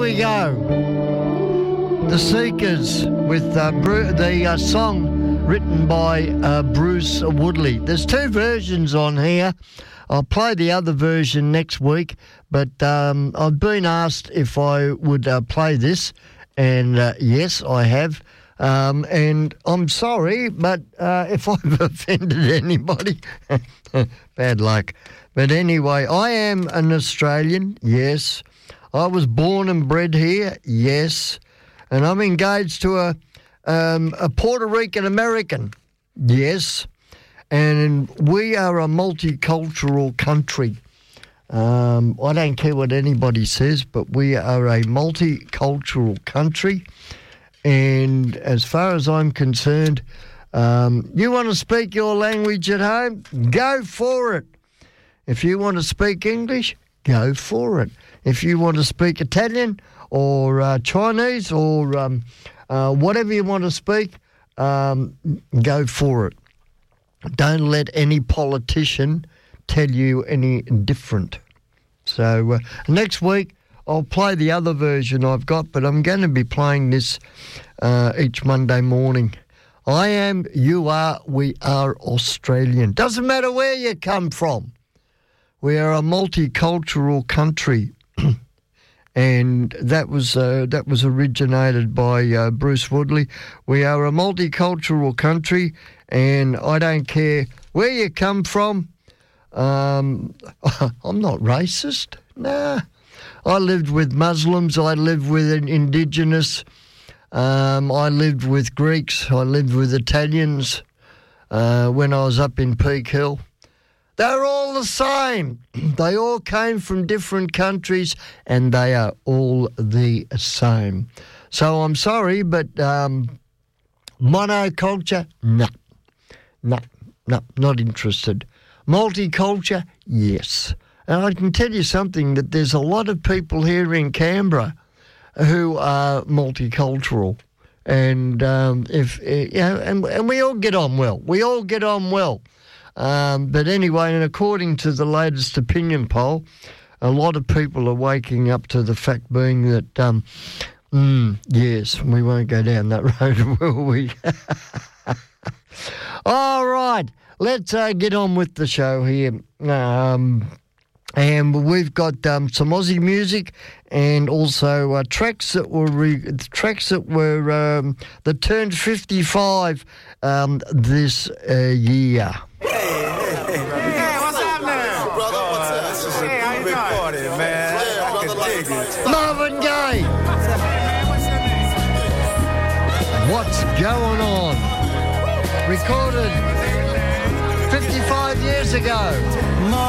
we go. The Seekers with the song written by Bruce Woodley. There's two versions on here. I'll play the other version next week, but I've been asked if I would play this, and yes, I have. And I'm sorry, but if I've offended anybody, bad luck. But anyway, I am an Australian, yes. I was born and bred here, yes. And I'm engaged to a Puerto Rican American, yes. And we are a multicultural country. I don't care what anybody says, but we are a multicultural country. And as far as I'm concerned, you want to speak your language at home? Go for it. If you want to speak English, go for it. If you want to speak Italian or Chinese or whatever you want to speak, go for it. Don't let any politician tell you any different. So next week I'll play the other version I've got, but I'm going to be playing this each Monday morning. I am, you are, we are Australian. Doesn't matter where you come from. We are a multicultural country. And that was originated by Bruce Woodley. We are a multicultural country, and I don't care where you come from. I'm not racist. Nah. I lived with Muslims. I lived with Indigenous. I lived with Greeks. I lived with Italians when I was up in Peak Hill. They're all the same. They all came from different countries, and they are all the same. So I'm sorry, but monoculture, no, not interested. Multiculture, yes. And I can tell you something, that there's a lot of people here in Canberra who are multicultural, and and we all get on well. We all get on well. But anyway, and according to the latest opinion poll, a lot of people are waking up to the fact being that, yes, we won't go down that road, will we? All right, let's get on with the show here. And we've got some Aussie music, and also tracks that turned 55 this year. Hey, what's happening? Brother, what's up? This is a big party, man. I can dig it. Marvin Gaye. What's going on? Recorded 55 years ago.